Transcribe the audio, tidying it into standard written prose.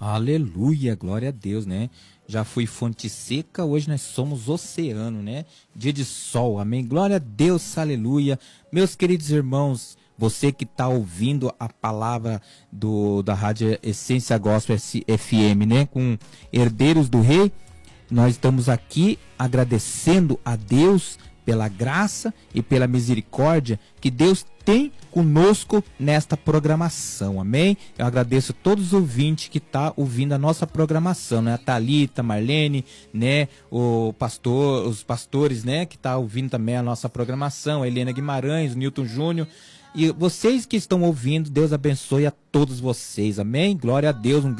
Aleluia, glória a Deus, né? Já fui fonte seca, hoje nós somos oceano, né? Dia de sol, amém? Glória a Deus, aleluia. Meus queridos irmãos, você que está ouvindo a palavra da Rádio Essência Gospel FM, né? Com Herdeiros do Rei, nós estamos aqui agradecendo a Deus pela graça e pela misericórdia que Deus tem conosco nesta programação, amém? Eu agradeço a todos os ouvintes que estão ouvindo a nossa programação, né? A Thalita, Marlene, né? Os pastores, né? Que estão ouvindo também a nossa programação, a Helena Guimarães, o Newton Júnior. E vocês que estão ouvindo, Deus abençoe a todos vocês, amém? Glória a Deus,